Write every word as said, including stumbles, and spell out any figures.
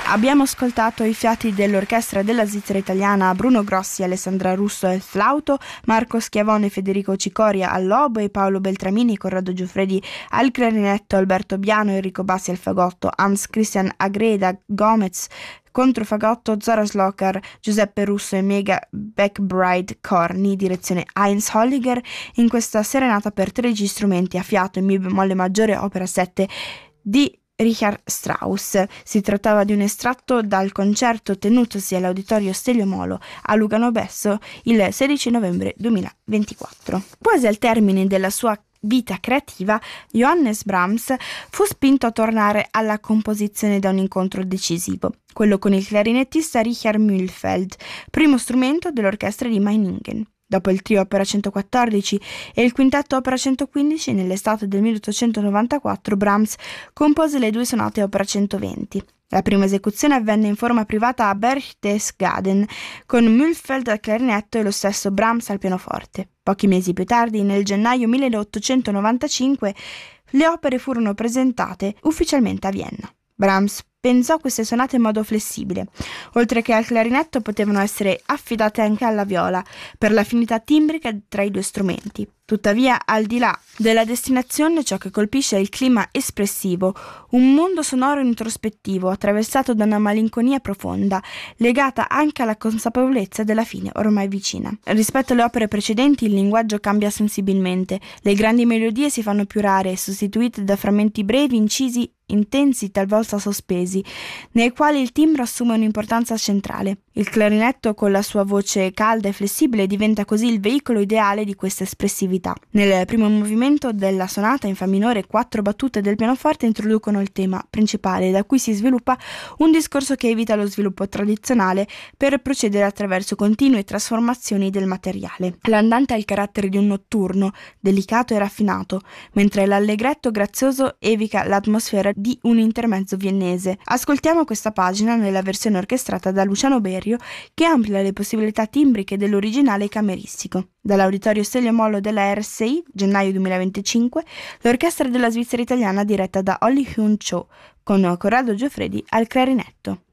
Abbiamo ascoltato i fiati dell'orchestra della Svizzera Italiana, Bruno Grossi, Alessandra Russo al flauto, Marco Schiavone e Federico Cicoria all'oboe, Paolo Beltramini, Corrado Giuffredi al clarinetto, Alberto Biano, Enrico Bassi al fagotto, Hans Christian Agreda Gomez controfagotto, Zora Slocker, Giuseppe Russo e Mega Beckbride corni, direzione Heinz Holliger, in questa serenata per tredici strumenti a fiato in mi bemolle maggiore opera sette di Richard Strauss. Si trattava di un estratto dal concerto tenutosi all'Auditorio Stelio Molo a Lugano Besso il sedici novembre duemilaventiquattro. Quasi al termine della sua vita creativa, Johannes Brahms fu spinto a tornare alla composizione da un incontro decisivo, quello con il clarinettista Richard Mühlfeld, primo strumento dell'orchestra di Meiningen. Dopo il trio Opera centoquattordici e il quintetto Opera centoquindici, nell'estate del milleottocentonovantaquattro Brahms compose le due sonate Opera centoventi. La prima esecuzione avvenne in forma privata a Berchtesgaden, con Mühlfeld al clarinetto e lo stesso Brahms al pianoforte. Pochi mesi più tardi, nel gennaio milleottocentonovantacinque, le opere furono presentate ufficialmente a Vienna. Brahms pensò queste sonate in modo flessibile. Oltre che al clarinetto potevano essere affidate anche alla viola, per l'affinità timbrica tra i due strumenti. Tuttavia, al di là della destinazione, ciò che colpisce è il clima espressivo, un mondo sonoro introspettivo, attraversato da una malinconia profonda, legata anche alla consapevolezza della fine ormai vicina. Rispetto alle opere precedenti, il linguaggio cambia sensibilmente, le grandi melodie si fanno più rare, sostituite da frammenti brevi, incisi, intensi, talvolta sospesi, nei quali il timbro assume un'importanza centrale. Il clarinetto, con la sua voce calda e flessibile, diventa così il veicolo ideale di questa espressività. Nel primo movimento della sonata in fa minore, quattro battute del pianoforte introducono il tema principale, da cui si sviluppa un discorso che evita lo sviluppo tradizionale per procedere attraverso continue trasformazioni del materiale. L'andante ha il carattere di un notturno, delicato e raffinato, mentre l'allegretto grazioso evoca l'atmosfera di un intermezzo viennese. Ascoltiamo questa pagina nella versione orchestrata da Luciano Berio, che amplia le possibilità timbriche dell'originale cameristico. Dall'Auditorio Stelio Molo della R S I, gennaio duemilaventicinque, l'orchestra della Svizzera Italiana diretta da Olli Hyun Cho, con Corrado Giuffredi al clarinetto.